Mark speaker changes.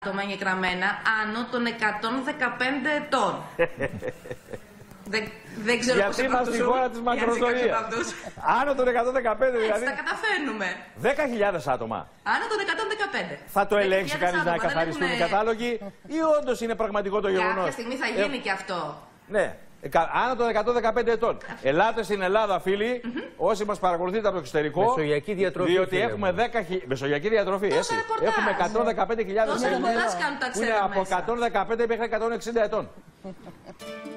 Speaker 1: άτομα εγγεγραμμένα άνω των 115 ετών. Δεν ξέρω πώς
Speaker 2: γιατί είμαστε στη χώρα της μακροζωίας. Άνω των 115 δηλαδή.
Speaker 1: Τα καταφέρνουμε.
Speaker 2: 10.000 άτομα.
Speaker 1: Άνω των 115.
Speaker 2: Θα το ελέγξει κανείς να καθαριστούν οι κατάλογοι ή όντως είναι πραγματικό το γεγονός?
Speaker 1: Κάποια στιγμή θα γίνει και αυτό.
Speaker 2: Ναι. Άνω των 115 ετών. Ελάτε στην Ελλάδα, φίλοι, όσοι μας παρακολουθείτε από το εξωτερικό.
Speaker 3: Μεσογειακή διατροφή.
Speaker 2: Διότι έχουμε 10.000. Μεσογειακή διατροφή, έτσι. Έχουμε 115.000
Speaker 1: Τόσα ρεπορτάζ κάνουν, τα
Speaker 2: που είναι από 115 μέχρι 160 ετών.